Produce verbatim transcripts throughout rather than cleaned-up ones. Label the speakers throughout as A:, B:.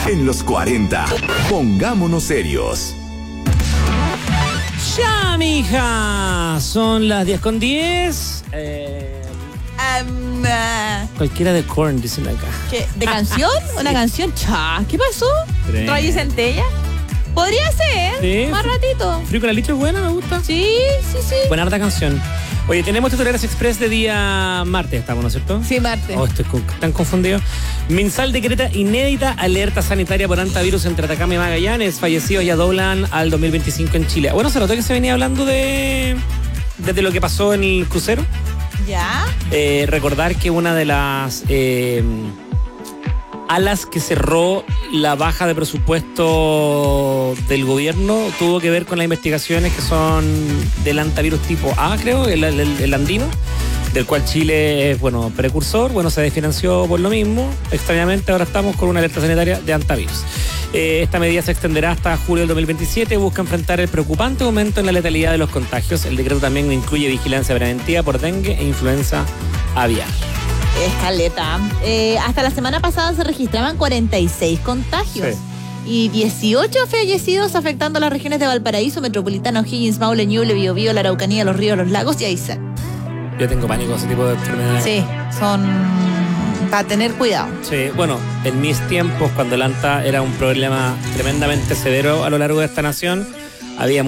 A: En los cuarenta, pongámonos serios.
B: Ya, mija. Son las diez con diez. Eh,
C: Um, uh,
B: cualquiera de Korn, dicen acá.
C: ¿qué? ¿De canción? ¿Una canción? Cha, ¿qué pasó?
B: Tres.
C: ¿Rayo y Centella? Podría ser,
B: Sí,
C: más
B: sí.
C: ratito.
B: Frío con la leche es buena, me gusta.
C: Sí, sí, sí.
B: Buena harta canción. Oye, tenemos titulares express de día martes, estamos, ¿no es cierto?
C: Sí, Marte.
B: Oh, estoy con- tan confundido. Minsal decreta inédita alerta sanitaria por hantavirus entre Atacama y Magallanes. Fallecidos ya doblan al dos mil veinticinco en Chile. Bueno, se notó que se venía hablando de desde lo que pasó en el crucero.
C: ¿Ya?
B: Eh, recordar que una de las eh, alas que cerró la baja de presupuesto del gobierno tuvo que ver con las investigaciones que son del hantavirus tipo A, creo, el, el, el andino, del cual Chile es, bueno, precursor. Bueno, se desfinanció por lo mismo. Extrañamente ahora estamos con una alerta sanitaria de hantavirus. Eh, esta medida se extenderá hasta julio del dos mil veintisiete. Busca enfrentar el preocupante aumento en la letalidad de los contagios. El decreto también incluye vigilancia preventiva por dengue e influenza aviar.
C: Escaleta. Eh, hasta la semana pasada se registraban cuarenta y seis contagios.
B: Sí.
C: Y dieciocho fallecidos afectando las regiones de Valparaíso, Metropolitano, O'Higgins, Maule, Ñuble, Biobío, la Araucanía, los ríos, los lagos y Aysén.
B: Yo tengo pánico a ese tipo de enfermedades.
C: Sí, son para tener cuidado.
B: Sí, bueno, en mis tiempos, cuando el ANTA era un problema tremendamente severo a lo largo de esta nación, había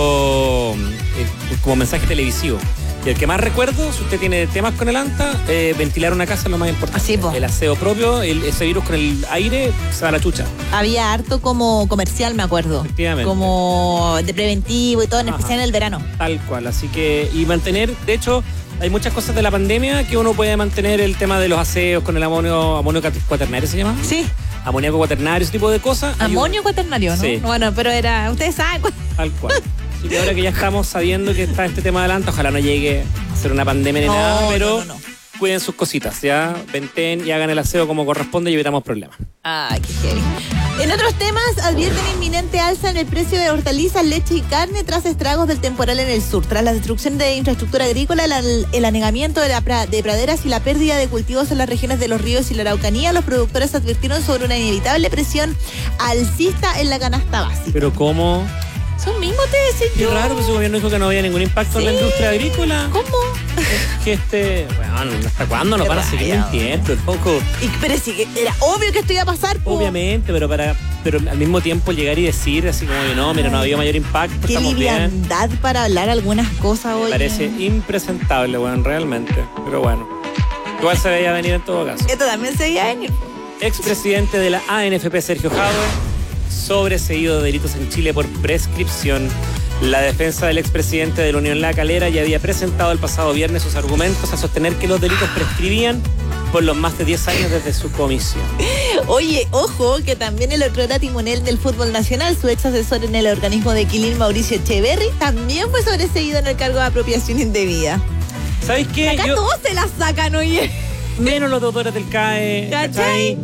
B: mucho eh, como mensaje televisivo. Y el que más recuerdo, si usted tiene temas con el ANTA, eh, ventilar una casa es lo más importante.
C: Así, po.
B: El aseo propio, el, ese virus con el aire, se va a la chucha.
C: Había harto como comercial, me acuerdo.
B: Efectivamente.
C: Como de preventivo y todo, en
B: Ajá.
C: especial en el verano.
B: Tal cual, así que, y mantener, de hecho, hay muchas cosas de la pandemia que uno puede mantener, el tema de los aseos con el amonio, amonio cuaternario se llama.
C: Sí,
B: Amoníaco cuaternario, ese tipo de cosas.
C: amonio cuaternario, ¿no?
B: Sí.
C: Bueno, pero era, ustedes saben cuál.
B: Tal cual. Así que ahora que ya estamos sabiendo que está este tema adelante, ojalá no llegue a ser una pandemia ni
C: No,
B: nada,
C: no,
B: pero
C: no, no.
B: cuiden sus cositas, ya venten y hagan el aseo como corresponde y evitamos problemas.
C: Ay, qué heavy. En otros temas, advierten inminente alza en el precio de hortalizas, leche y carne tras estragos del temporal en el sur. Tras la destrucción de infraestructura agrícola, el, el anegamiento de, la pra, de praderas y la pérdida de cultivos en las regiones de los ríos y la Araucanía, los productores advirtieron sobre una inevitable presión alcista en la canasta básica.
B: Pero ¿cómo?
C: Eso mismo te decía
B: Qué
C: yo.
B: raro que su gobierno dijo que no había ningún impacto en la
C: Sí.
B: industria agrícola.
C: ¿Cómo?
B: Es que este, bueno, ¿hasta cuándo nos
C: Qué
B: van a seguir
C: rayado.
B: mintiendo? Un poco,
C: Y, pero sí, que era obvio que esto iba a pasar, po.
B: obviamente, pero para pero al mismo tiempo llegar y decir así como que no, mira, no ha habido mayor impacto,
C: Qué
B: estamos bien.
C: liviandad para hablar algunas cosas hoy.
B: Me parece impresentable, bueno, realmente. Pero bueno, igual se veía venir en todo caso.
C: Esto también se veía venir.
B: Expresidente de la A N F P, Sergio Jadwe, sobreseído de delitos en Chile por prescripción. La defensa del expresidente de la Unión La Calera ya había presentado el pasado viernes sus argumentos a sostener que los delitos prescribían por los más de diez años desde su comisión.
C: Oye, ojo, que también el otro era timonel del fútbol nacional, su ex asesor en el organismo de Quilín, Mauricio Echeverry, también fue sobreseído en el cargo de apropiación indebida.
B: ¿Sabes qué?
C: Acá
B: Yo-
C: todos se la sacan, oye.
B: menos los doctores del C A E.
C: ¿Cachai?
B: ¿cachai?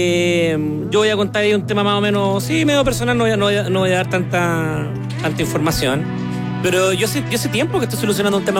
B: Eh, yo voy a contar ahí un tema más o menos, sí, medio personal, no voy a, no voy a, no voy a dar tanta, tanta información. Pero yo sé, yo sé tiempo que estoy solucionando un tema